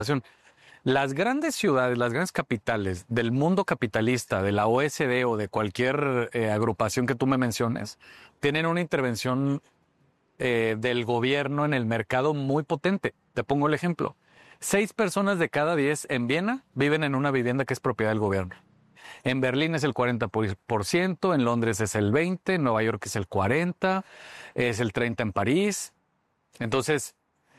Las grandes ciudades, las grandes capitales del mundo capitalista, de la OSD o de cualquier agrupación que tú me menciones, tienen una intervención del gobierno en el mercado muy potente. Te pongo el ejemplo. 6 personas de cada 10 en Viena viven en una vivienda que es propiedad del gobierno. En Berlín es el 40%, en Londres es el 20%, en Nueva York es el 40%, es el 30% en París. Entonces,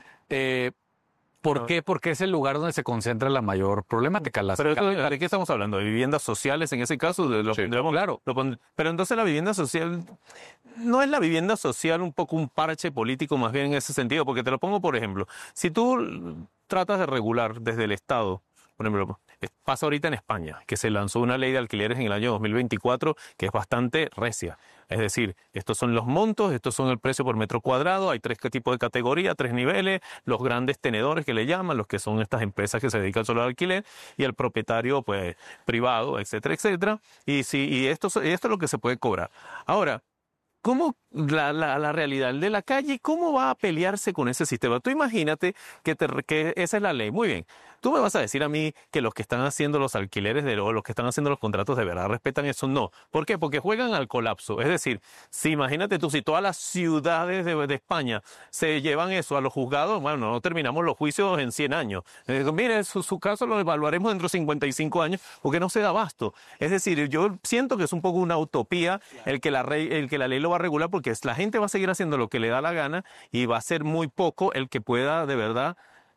¿por qué? Porque es el lugar donde se concentra la mayor problemática. Pero ¿de qué estamos hablando? ¿De viviendas sociales en ese caso? Sí, claro. Pero entonces la vivienda social, ¿no es la vivienda social un poco un parche político más bien en ese sentido? Porque te lo pongo por ejemplo. Si tú tratas de regular desde el Estado, por ejemplo, pasa ahorita en España, que se lanzó una ley de alquileres en el año 2024 que es bastante recia. Es decir, estos son los montos, estos son el precio por metro cuadrado, hay 3 tipos de categoría, 3 niveles, los grandes tenedores que le llaman, los que son estas empresas que se dedican solo al alquiler, y el propietario pues privado, etcétera, etcétera. Y esto es lo que se puede cobrar. Ahora, ¿cómo la realidad de la calle, cómo va a pelearse con ese sistema? Tú imagínate que esa es la ley. Muy bien. Tú me vas a decir a mí que los que están haciendo los alquileres o los que están haciendo los contratos de verdad respetan eso. No. ¿Por qué? Porque juegan al colapso. Es decir, si imagínate tú, si todas las ciudades de España se llevan eso a los juzgados, bueno, no terminamos los juicios en 100 años. Mire, su caso lo evaluaremos dentro de 55 años porque no se da abasto. Es decir, yo siento que es un poco una utopía el que la ley lo va a regular porque la gente va a seguir haciendo lo que le da la gana y va a ser muy poco el que pueda de verdad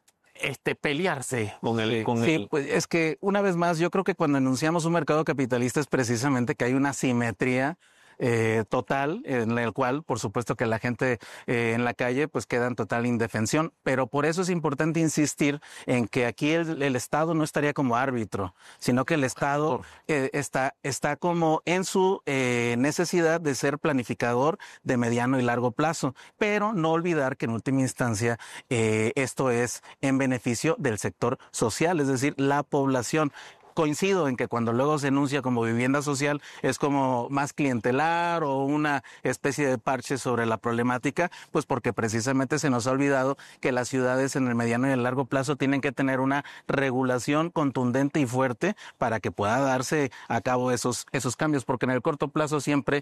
pelearse con el... Pues es que una vez más yo creo que cuando enunciamos un mercado capitalista es precisamente que hay una simetría total, en el cual por supuesto que la gente en la calle pues queda en total indefensión, pero por eso es importante insistir en que aquí el Estado no estaría como árbitro, sino que el Estado está como en su necesidad de ser planificador de mediano y largo plazo, pero no olvidar que en última instancia esto es en beneficio del sector social, es decir, la población. Coincido en que cuando luego se enuncia como vivienda social es como más clientelar o una especie de parche sobre la problemática, pues porque precisamente se nos ha olvidado que las ciudades en el mediano y el largo plazo tienen que tener una regulación contundente y fuerte para que pueda darse a cabo esos cambios, porque en el corto plazo siempre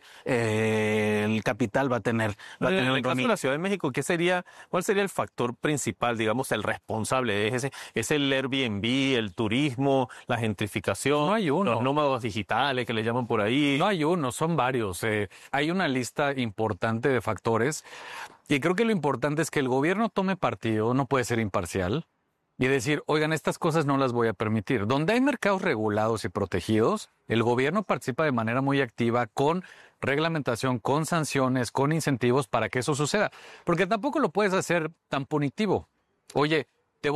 el capital va a tener en el caso de la Ciudad de México, ¿cuál sería el factor principal, digamos, el responsable? ¿Es el Airbnb, el turismo, la gentrificación? No hay uno. Los nómadas digitales que le llaman por ahí. No hay uno, son varios. Hay una lista importante de factores y creo que lo importante es que el gobierno tome partido, no puede ser imparcial y decir, oigan, estas cosas no las voy a permitir. Donde hay mercados regulados y protegidos, el gobierno participa de manera muy activa con reglamentación, con sanciones, con incentivos para que eso suceda. Porque tampoco lo puedes hacer tan punitivo. Oye,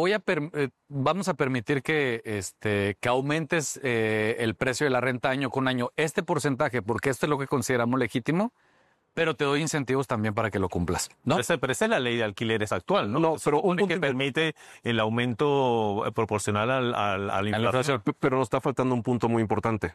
vamos a permitir que aumentes el precio de la renta año con año este porcentaje, porque esto es lo que consideramos legítimo, pero te doy incentivos también para que lo cumplas, ¿no? Pero esa es la ley de alquileres actual, ¿no? No, pero un punto que permite el aumento proporcional a la inflación. Pero nos está faltando un punto muy importante.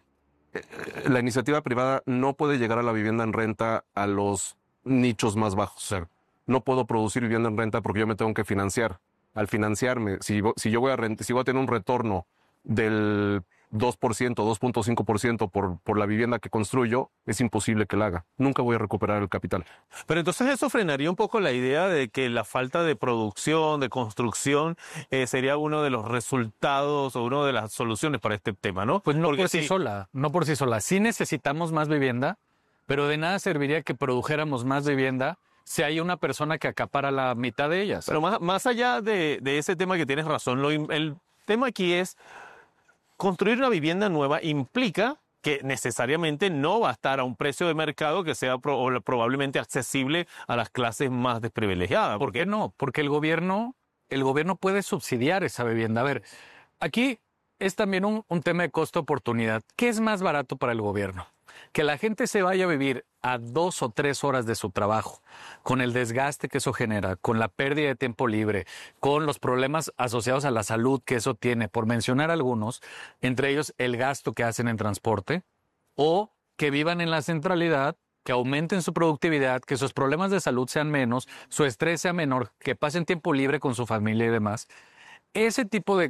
La iniciativa privada no puede llegar a la vivienda en renta a los nichos más bajos. Sí. No puedo producir vivienda en renta porque yo me tengo que financiar. Al financiarme, si voy a tener un retorno del 2%, 2.5% por la vivienda que construyo, es imposible que la haga. Nunca voy a recuperar el capital. Pero entonces eso frenaría un poco la idea de que la falta de producción, de construcción, sería uno de los resultados o una de las soluciones para este tema, ¿no? Pues no por sí sola. Sí necesitamos más vivienda, pero de nada serviría que produjéramos más vivienda si hay una persona que acapara la mitad de ellas. Pero más allá de ese tema que tienes razón, el tema aquí es construir una vivienda nueva implica que necesariamente no va a estar a un precio de mercado que sea probablemente accesible a las clases más desprivilegiadas. ¿Por qué no? Porque el gobierno puede subsidiar esa vivienda. A ver, aquí es también un tema de costo-oportunidad. ¿Qué es más barato para el gobierno? Que la gente se vaya a vivir a 2 o 3 horas de su trabajo, con el desgaste que eso genera, con la pérdida de tiempo libre, con los problemas asociados a la salud que eso tiene, por mencionar algunos, entre ellos el gasto que hacen en transporte, o que vivan en la centralidad, que aumenten su productividad, que sus problemas de salud sean menos, su estrés sea menor, que pasen tiempo libre con su familia y demás. Ese tipo de